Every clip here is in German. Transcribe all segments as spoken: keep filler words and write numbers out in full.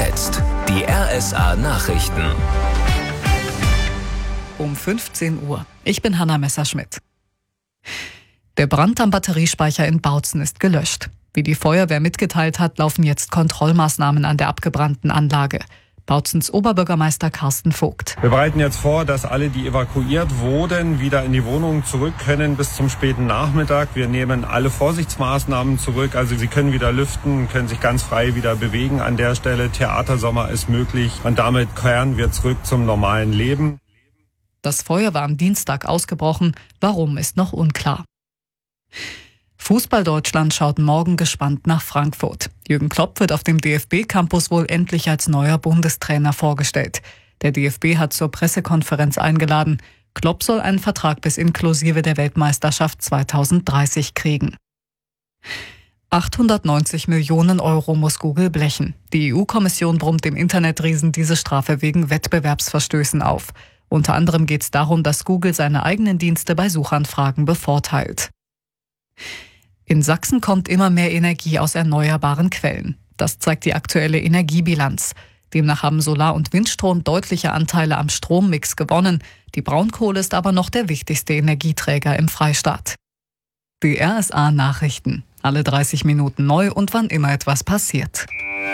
jetzt die R S A-Nachrichten. Um fünfzehn Uhr. Ich bin Hanna Messerschmidt. Der Brand am Batteriespeicher in Bautzen ist gelöscht. Wie die Feuerwehr mitgeteilt hat, laufen jetzt Kontrollmaßnahmen an der abgebrannten Anlage. Bautzens Oberbürgermeister Carsten Vogt. Wir bereiten jetzt vor, dass alle, die evakuiert wurden, wieder in die Wohnungen zurück können bis zum späten Nachmittag. Wir nehmen alle Vorsichtsmaßnahmen zurück. Also sie können wieder lüften, können sich ganz frei wieder bewegen an der Stelle. Theatersommer ist möglich und damit kehren wir zurück zum normalen Leben. Das Feuer war am Dienstag ausgebrochen. Warum, ist noch unklar. Fußball-Deutschland schaut morgen gespannt nach Frankfurt. Jürgen Klopp wird auf dem D F B-Campus wohl endlich als neuer Bundestrainer vorgestellt. Der D F B hat zur Pressekonferenz eingeladen. Klopp soll einen Vertrag bis inklusive der Weltmeisterschaft zweitausenddreißig kriegen. achthundertneunzig Millionen Euro muss Google blechen. Die E U-Kommission brummt dem Internetriesen diese Strafe wegen Wettbewerbsverstößen auf. Unter anderem geht es darum, dass Google seine eigenen Dienste bei Suchanfragen bevorteilt. In Sachsen kommt immer mehr Energie aus erneuerbaren Quellen. Das zeigt die aktuelle Energiebilanz. Demnach haben Solar- und Windstrom deutliche Anteile am Strommix gewonnen. Die Braunkohle ist aber noch der wichtigste Energieträger im Freistaat. Die R S A-Nachrichten. Alle dreißig Minuten neu und wann immer etwas passiert.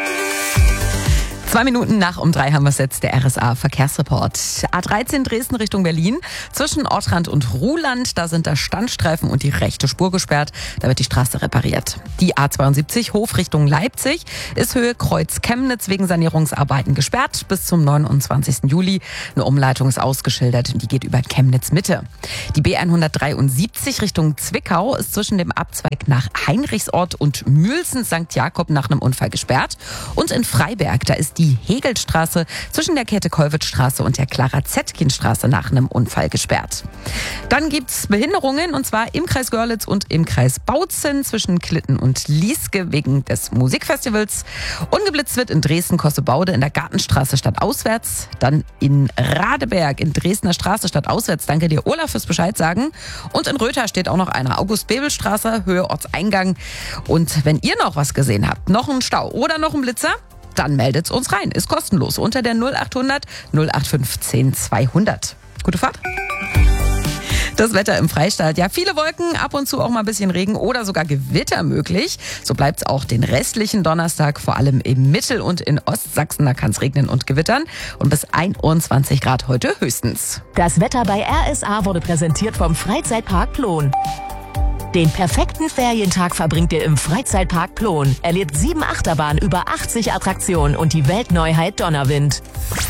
Zwei Minuten nach um drei haben wir es jetzt, der R S A-Verkehrsreport. A dreizehn Dresden Richtung Berlin, zwischen Ortrand und Ruhland, da sind da Standstreifen und die rechte Spur gesperrt, da wird die Straße repariert. Die A zweiundsiebzig Hof Richtung Leipzig ist Höhe Kreuz Chemnitz wegen Sanierungsarbeiten gesperrt bis zum neunundzwanzigsten Juli. Eine Umleitung ist ausgeschildert und die geht über Chemnitz Mitte. Die B hundertdreiundsiebzig Richtung Zwickau ist zwischen dem Abzweig nach Heinrichsort und Mühlsen Sankt Jakob nach einem Unfall gesperrt. Und in Freiberg, da ist die Hegelstraße zwischen der Käthe-Kollwitz-Straße und der Clara-Zetkin-Straße nach einem Unfall gesperrt. Dann gibt's Behinderungen, und zwar im Kreis Görlitz und im Kreis Bautzen zwischen Klitten und Lieske wegen des Musikfestivals. Ungeblitzt wird in Dresden-Kossebaude in der Gartenstraße stadtauswärts. Dann in Radeberg in Dresdner Straße stadtauswärts. Danke dir, Olaf, fürs Bescheid sagen. Und in Röther steht auch noch eine August-Bebel-Straße, Höhe Ortseingang. Und wenn ihr noch was gesehen habt, noch einen Stau oder noch einen Blitzer, dann meldet's uns rein. Ist kostenlos unter der null achthundert null acht fünfzehn zweihundert. Gute Fahrt. Das Wetter im Freistaat. Ja, viele Wolken, ab und zu auch mal ein bisschen Regen oder sogar Gewitter möglich. So bleibt's auch den restlichen Donnerstag, vor allem im Mittel- und in Ostsachsen. Da kann's regnen und gewittern. Und bis einundzwanzig Grad heute höchstens. Das Wetter bei R S A wurde präsentiert vom Freizeitpark Plon. Den perfekten Ferientag verbringt ihr im Freizeitpark Plon. Erlebt sieben Achterbahnen, über achtzig Attraktionen und die Weltneuheit Donnerwind.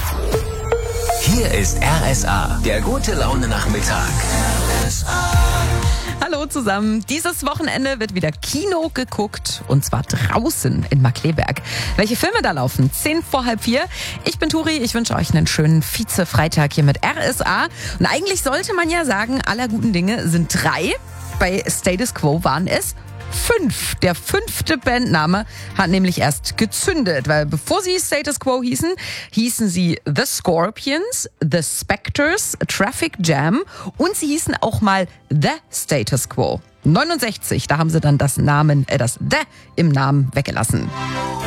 Hier ist R S A, der gute Laune-Nachmittag. R S A. Hallo zusammen. Dieses Wochenende wird wieder Kino geguckt, und zwar draußen in Markkleeberg. Welche Filme da laufen? Zehn vor halb vier. Ich bin Turi, ich wünsche euch einen schönen Vize-Freitag hier mit R S A. Und eigentlich sollte man ja sagen, aller guten Dinge sind drei. Bei Status Quo waren es fünf. Der fünfte Bandname hat nämlich erst gezündet, weil bevor sie Status Quo hießen, hießen sie The Scorpions, The Spectres, Traffic Jam und sie hießen auch mal The Status Quo. neunundsechzig, da haben sie dann das Namen, äh, das The im Namen weggelassen.